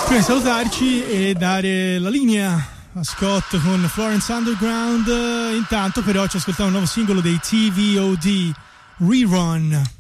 Prima di salutarci e dare la linea a Scott con Florence Underground, intanto però ci ascoltiamo un nuovo singolo dei TVOD, Rerun.